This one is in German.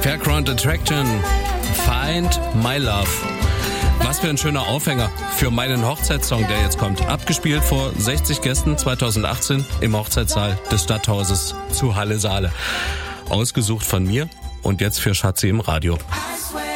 Fairground Attraction, Find My Love. Was für ein schöner Aufhänger für meinen Hochzeitssong, der jetzt kommt. Abgespielt vor 60 Gästen 2018 im Hochzeitssaal des Stadthauses zu Halle Saale. Ausgesucht von mir und jetzt für Schatzi im Radio.